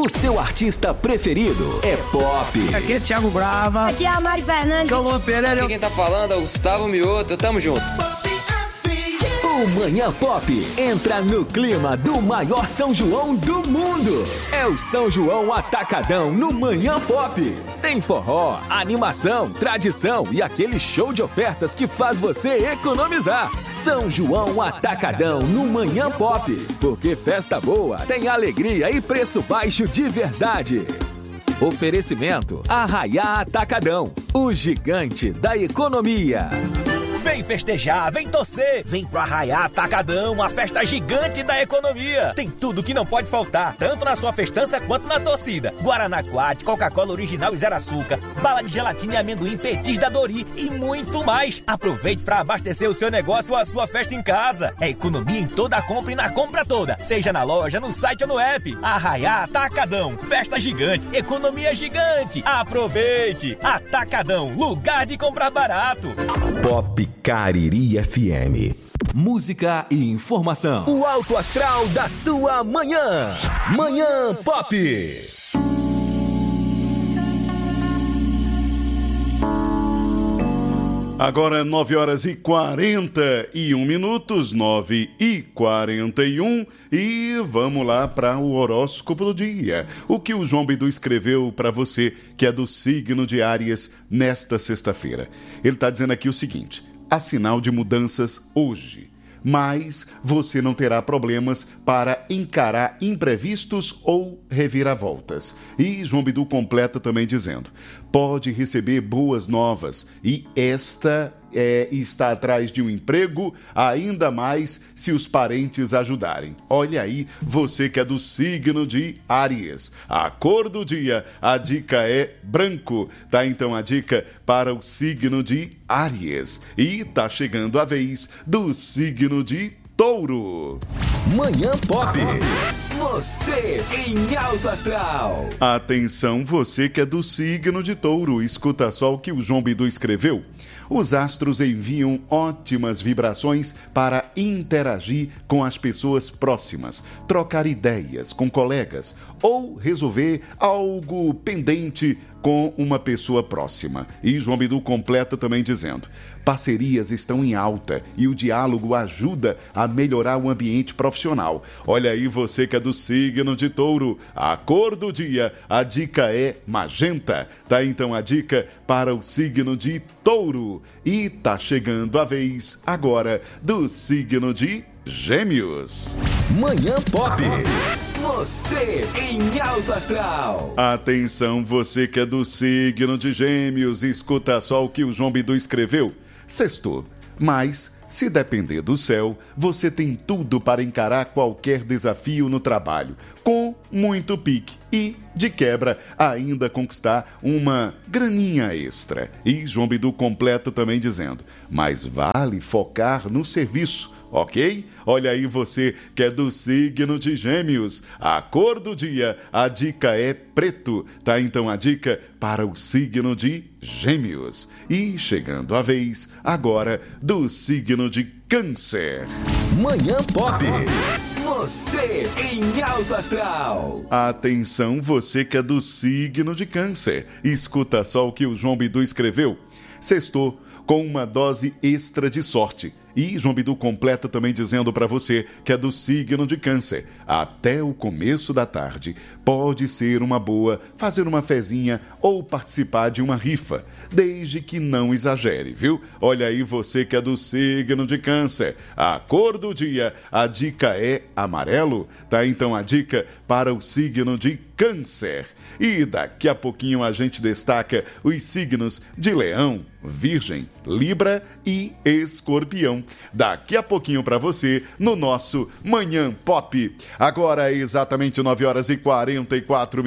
O seu artista preferido é pop. Aqui é Thiago Brava. Aqui é a Mari Fernandes. Calô Pereira. Aqui quem tá falando é o Gustavo Mioto. Tamo junto. O Manhã Pop entra no clima do maior São João do mundo. É o São João Atacadão no Manhã Pop. Tem forró, animação, tradição e aquele show de ofertas que faz você economizar. São João Atacadão no Manhã Pop. Porque festa boa tem alegria e preço baixo de verdade. Oferecimento Arraiá Atacadão, o gigante da economia. Vem festejar, vem torcer, vem pro Arraiá Atacadão, a festa gigante da economia. Tem tudo que não pode faltar, tanto na sua festança quanto na torcida. Guaraná Quat, Coca-Cola original e zero açúcar, bala de gelatina e amendoim, petis da Dori e muito mais. Aproveite para abastecer o seu negócio ou a sua festa em casa. É economia em toda a compra e na compra toda, seja na loja, no site ou no app. Arraiá Atacadão, festa gigante, economia gigante. Aproveite! Atacadão, lugar de comprar barato. Pop Cariri FM. Música e informação. O alto astral da sua manhã. Manhã Pop. Agora 9h41, 9h41, e vamos lá para o horóscopo do dia. O que o João Bidu escreveu para você que é do signo de Áries nesta sexta-feira. Ele está dizendo aqui o seguinte: há sinal de mudanças hoje, mas você não terá problemas para encarar imprevistos ou reviravoltas. E João Bidu completa também dizendo: pode receber boas novas e esta está atrás de um emprego, ainda mais se os parentes ajudarem. Olha aí, você que é do signo de Áries. A cor do dia, a dica é branco, tá? Então a dica para o signo de Áries. E tá chegando a vez do signo de Touro. Manhã Pop. Você em alto astral. Atenção, você que é do signo de Touro. Escuta só o que o João Bidu escreveu. Os astros enviam ótimas vibrações para interagir com as pessoas próximas, trocar ideias com colegas ou resolver algo pendente com uma pessoa próxima. E João Bidu completa também dizendo: parcerias estão em alta e o diálogo ajuda a melhorar o ambiente profissional. Olha aí, você que é do signo de Touro. A cor do dia, a dica é magenta. Tá então a dica para o signo de Touro. E tá chegando a vez agora do signo de Gêmeos. Manhã Pop. Você em alto astral. Atenção, você que é do signo de Gêmeos. Escuta só o que o João Bidu escreveu. Sextou, mas se depender do céu, você tem tudo para encarar qualquer desafio no trabalho, com muito pique e, de quebra, ainda conquistar uma graninha extra. E João Bidu completa também dizendo: mas vale focar no serviço, ok? Olha aí, você que é do signo de Gêmeos. A cor do dia, a dica é preto, tá? Então a dica para o signo de Gêmeos. E chegando a vez agora do signo de Câncer. Manhã Pop. Você em alto astral. Atenção, você que é do signo de Câncer. Escuta só o que o João Bidu escreveu. Sextou com uma dose extra de sorte. E João Bidu completa também dizendo para você que é do signo de Câncer: até o começo da tarde pode ser uma boa fazer uma fezinha ou participar de uma rifa, desde que não exagere, viu? Olha aí, você que é do signo de Câncer. A cor do dia, a dica é amarelo, tá? Então a dica para o signo de Câncer. E daqui a pouquinho a gente destaca os signos de Leão, Virgem, Libra e Escorpião. Daqui a pouquinho para você no nosso Manhã Pop. Agora é exatamente 9h44,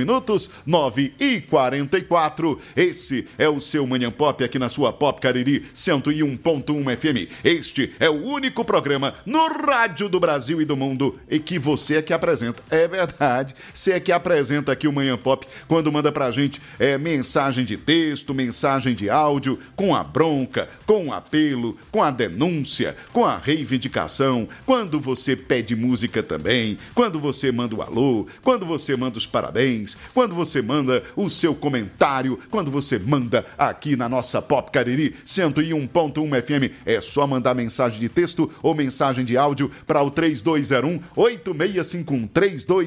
9h44. Esse é o seu Manhã Pop aqui na sua Pop Cariri 101.1 FM. Este é o único programa no rádio do Brasil e do mundo e que você é que apresenta. É verdade, você é que apresenta representa aqui o Manhã Pop quando manda pra gente mensagem de texto, mensagem de áudio, com a bronca, com o apelo, com a denúncia, com a reivindicação, quando você pede música também, quando você manda o alô, quando você manda os parabéns, quando você manda o seu comentário, quando você manda aqui na nossa Pop Cariri 101.1 FM, é só mandar mensagem de texto ou mensagem de áudio para o 3201-8651,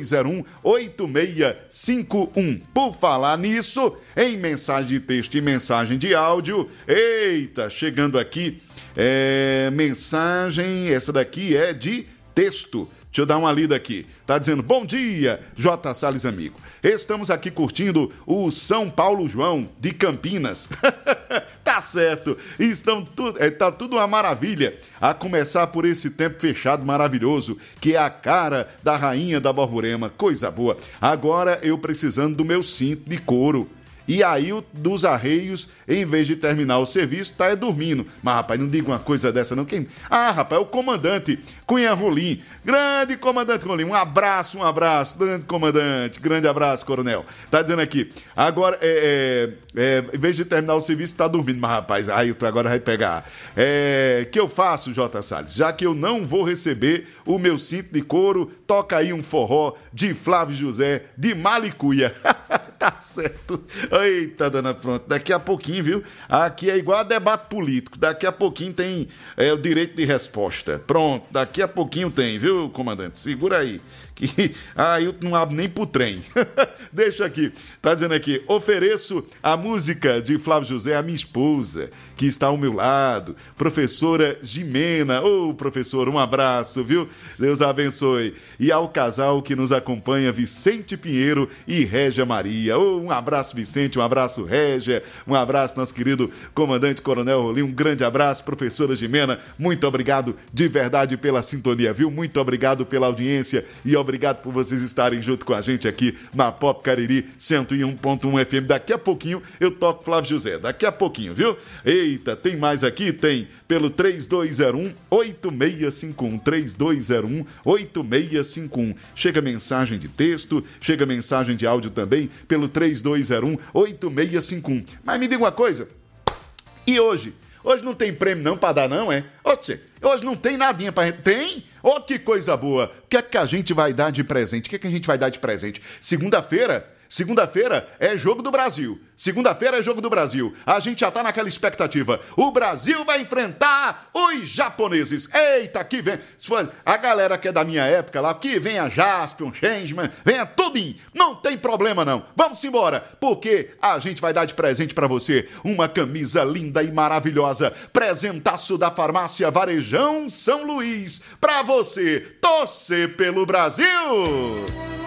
3201-8651. Por falar nisso, em mensagem de texto e mensagem de áudio, eita, chegando aqui, mensagem, essa daqui é de texto. Deixa eu dar uma lida aqui. Tá dizendo, bom dia, J. Salles amigo. Estamos aqui curtindo o São Paulo João de Campinas. Tá certo. Tá tudo uma maravilha. A começar por esse tempo fechado maravilhoso, que é a cara da rainha da Borborema. Coisa boa. Agora eu precisando do meu cinto de couro. E aí, dos arreios, em vez de terminar o serviço, tá dormindo. Mas, rapaz, não diga uma coisa dessa, não. Quem? Ah, rapaz, é o comandante Cunha Rolim. Grande comandante Rolim. Um abraço. Grande comandante. Grande abraço, coronel. Tá dizendo aqui. Agora, em vez de terminar o serviço, tá dormindo. Mas, rapaz, aí tu agora vai pegar. Que eu faço, J. Salles? Já que eu não vou receber o meu cinto de couro, toca aí um forró de Flávio José, de Malicuia. Tá certo. Eita, dona, pronto. Daqui a pouquinho, viu? Aqui é igual a debate político. Daqui a pouquinho tem o direito de resposta. Pronto, daqui a pouquinho tem, viu, comandante? Segura aí. Que eu não abro nem pro trem. Deixa aqui. Tá dizendo aqui, ofereço a música de Flávio José à minha esposa, que está ao meu lado, professora Jimena. Ô, professor, um abraço, viu? Deus abençoe. E ao casal que nos acompanha, Vicente Pinheiro e Régia Maria. Ô, um abraço, Vicente, um abraço, Régia, um abraço, nosso querido comandante Coronel Rolim, um grande abraço, professora Jimena, muito obrigado de verdade pela sintonia, viu? Muito obrigado pela audiência e obrigado por vocês estarem junto com a gente aqui na Pop Cariri 101.1 FM. Daqui a pouquinho eu toco Flávio José, daqui a pouquinho, viu? Eita, tem mais aqui? Tem, pelo 3201-8651, 3201-8651. Chega mensagem de texto, chega mensagem de áudio também, pelo 3201-8651. Mas me diga uma coisa, e hoje? Hoje não tem prêmio não pra dar não, é? Hoje não tem nadinha pra gente. Tem? Oh, que coisa boa. O que é que a gente vai dar de presente? O que é que a gente vai dar de presente? Segunda-feira é Jogo do Brasil. Segunda-feira é Jogo do Brasil. A gente já tá naquela expectativa. O Brasil vai enfrentar os japoneses. Eita, que vem. A galera que é da minha época lá, que venha Jaspion, Changeman, venha tudinho. Não tem problema não. Vamos embora, porque a gente vai dar de presente pra você uma camisa linda e maravilhosa. Presentaço da Farmácia Varejão São Luís. Pra você torcer pelo Brasil.